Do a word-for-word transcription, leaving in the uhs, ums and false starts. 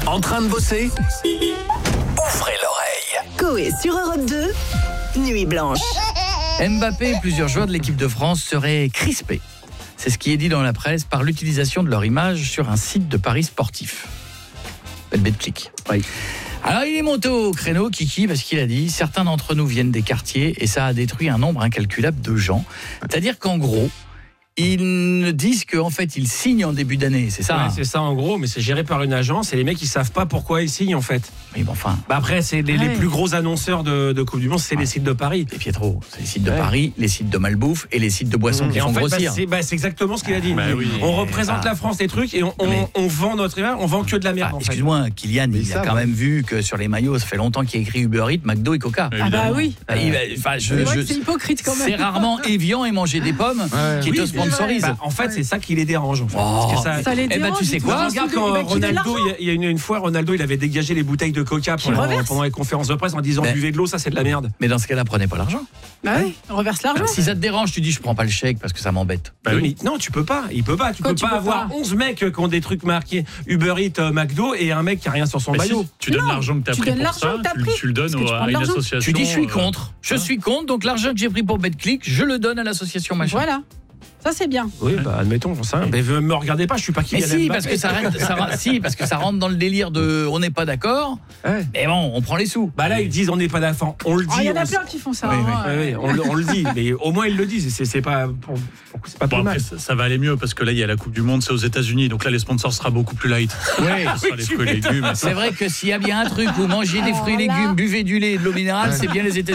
En train de bosser? Ouvrez l'oreille. Coé sur Europe deux, Nuit Blanche. Mbappé et plusieurs joueurs de l'équipe de France seraient crispés. C'est ce qui est dit dans la presse par l'utilisation de leur image sur un site de paris sportif. Belle bête clic. Oui. Alors il est monté au créneau, Kiki, parce qu'il a dit « Certains d'entre nous viennent des quartiers et ça a détruit un nombre incalculable de gens. » C'est-à-dire qu'en gros, ils disent qu'en fait, ils signent en début d'année, c'est ça Ouais, hein c'est ça en gros, mais c'est géré par une agence et les mecs ils savent pas pourquoi ils signent en fait. Oui, bon, enfin. Bah après, c'est les, Ouais. les plus gros annonceurs de, de Coupe du Monde, c'est Ouais. les sites de Paris. Et Pietro, c'est les sites de Ouais. Paris, les sites de malbouffe et les sites de boissons qui Et font en fait, bah, grossir. c'est, bah, c'est exactement ce qu'il a dit. Bah oui. On représente Ah. la France, des trucs, et on, on, Mais- on vend notre image, on vend que de la merde. Ah, en fait. excuse-moi, Kylian, Mais il ça, a quand ouais. même vu que sur les maillots, ça fait longtemps qu'il y a écrit Uber Eats, McDo et Coca. Ah bah oui. Ah, il va- Enfin, je, C'est vrai je- que c'est hypocrite quand même. c'est rarement Evian et manger des pommes Ouais. qui Oui, te mais- sponsorise. Bah, en fait, c'est ça qui les dérange. En fait. Oh. Parce que ça- Ça les Eh ben, dérange. tu sais ils quoi, trouvent Regarde qu'ils quand gagnent de Ronaldo, l'argent. il y a- il y a une, une fois, Ronaldo, il avait dégagé les bouteilles de Coca Qu'il pendant, reverse. pendant les conférences de presse en disant Mais- buvez de l'eau, ça c'est de la merde. Mais dans ce cas-là, prenez pas l'argent. Bah oui, on reverse l'argent. Si ça te dérange, tu dis je prends pas le chèque parce que ça m'embête. Bah Oui, oui. mais non, tu peux pas. Il peut pas. Tu Quoi, peux tu pas peux avoir pas onze mecs qui ont des trucs marqués Uber Eats, euh, McDo et un mec qui a rien sur son Bah si, maillot. tu donnes Non, l'argent que tu as tu pris donnes pour l'argent ça, que t'as tu, pris. tu le donnes Parce que tu au- prends à de une l'argent. association. Tu dis je suis euh, contre. Je hein. suis contre, donc l'argent que j'ai pris pour BetClick, je le donne à l'association machin. Voilà. Ça c'est bien. Oui, bah admettons, j'en sais rien. Mais me regardez pas, je suis pas qui. Mais si parce, que ça rentre, ça, rentre- si, parce que ça rentre dans le délire de on n'est pas d'accord, Ouais. mais bon, on prend les sous. Bah là, ils disent on n'est pas d'accord. On le dit. Ah, il y en on a s- plein qui font ça. Oui, oui. hein. Ouais, ouais, on, le- on le dit, mais au moins ils le disent. C'est, c'est pas, pour- pour- c'est pas Bon, plus après, mal. ça, ça va aller mieux parce que là, il y a la Coupe du Monde, c'est aux États-Unis. Donc là, les sponsors sera beaucoup plus light. Ouais. Ce sera les fruits et légumes. C'est vrai que s'il y a bien un truc où manger des fruits et Alors là- légumes, buvez du lait et de l'eau minérale, c'est bien les États-Unis.